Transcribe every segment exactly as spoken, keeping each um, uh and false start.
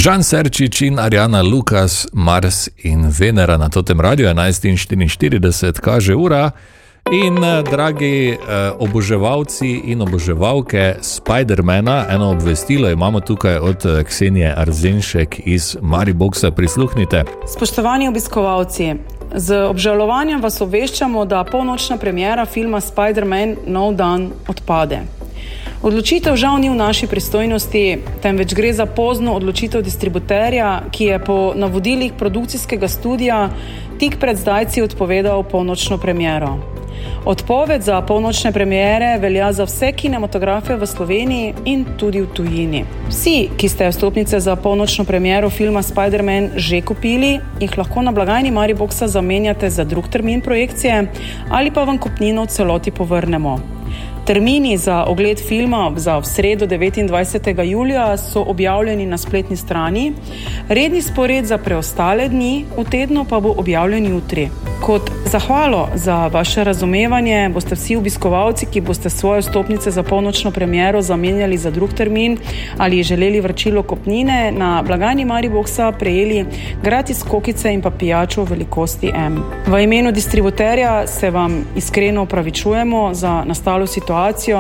Žan Serčič in Ariana Lukas, Mars in Venera na totem radiju, enajst in štiriinštirideset kaže ura. In dragi eh, oboževalci in oboževalke Spidermana, eno obvestilo imamo tukaj od Ksenije Arzenšek iz Mariboxa, prisluhnite. Spoštovani obiskovalci, z obžalovanjem vas obveščamo, da polnočna premiera filma Spider-Man Nov dan odpade. Odločitev žal ni v naši pristojnosti, temveč gre za pozno odločitev distributerja, ki je po navodilih produkcijskega studija tik pred zdajci odpovedal polnočno premiero. Odpoved za polnočne premiere velja za vse kinematografe v Sloveniji in tudi v tujini. Vsi, ki ste vstopnice za polnočno premiero filma Spider-Man že kupili, jih lahko na blagajni Mariboxa zamenjate za drug termin projekcije ali pa vam kupnino v celoti povrnemo. Termini za ogled filma za v sredo devetindvajsetega julija so objavljeni na spletni strani. Redni spored za preostale dni v tednu pa bo objavljen jutri. Kot zahvalo za vaše razumevanje boste vsi obiskovalci, ki boste svoje vstopnice za polnočno premiero zamenjali za drug termin ali želeli vračilo kupnine, na blagajni Mariboxa prejeli gratis kokice in pa pijačo v velikosti M. V imenu distributerja se vam iskreno opravičujemo za nastalo situacijo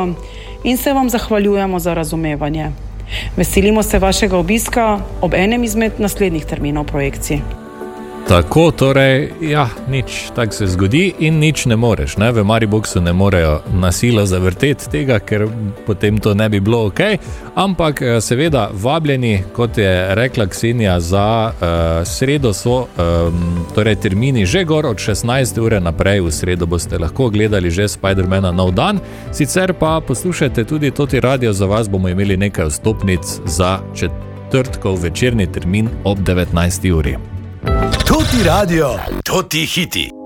in se vam zahvaljujemo za razumevanje. Veselimo se vašega obiska ob enem izmed naslednjih terminov projekcij. Tako, torej, ja, nič, tak se zgodi in nič ne moreš, ne? V Mariboxu ne morejo na silo zavrteti tega, ker potem to ne bi bilo ok, ampak seveda vabljeni, kot je rekla Ksenija, za uh, sredo so um, torej termini že gor od šestnajste ure naprej, v sredo boste lahko gledali že Spidermana Nov dan, sicer pa poslušajte tudi Toti radio, za vas bomo imeli nekaj vstopnic za četrtkov večerni termin ob devetnajsti uri. Toti radio, toti hiti.